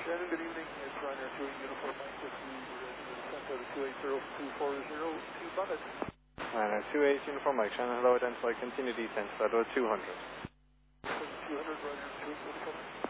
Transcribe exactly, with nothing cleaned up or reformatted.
Shannon, good evening. It's Ryanair two eight Uniform Mike with you. We're at the descent of two eight zero two four zero to Bunnett. Ryanair two eight Uniform Mike, Shannon, hello, identify, continue descent, Flight two hundred. two hundred, Ryanair two eight Uniform Mike.